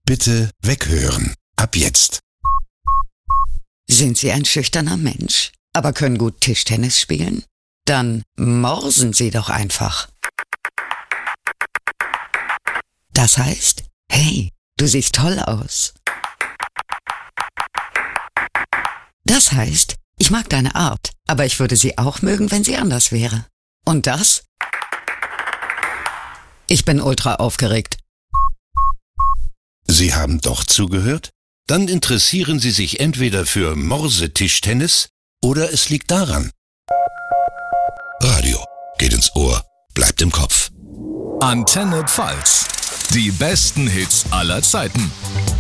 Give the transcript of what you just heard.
Bitte weghören. Ab jetzt. Sind Sie ein schüchterner Mensch, aber können gut Tischtennis spielen? Dann morsen Sie doch einfach. Das heißt, hey, du siehst toll aus. Das heißt, ich mag deine Art, aber ich würde sie auch mögen, wenn sie anders wäre. Und das? Ich bin ultra aufgeregt. Sie haben doch zugehört? Dann interessieren Sie sich entweder für Morsetischtennis oder es liegt daran. Radio geht ins Ohr, bleibt im Kopf. Antenne Pfalz. Die besten Hits aller Zeiten.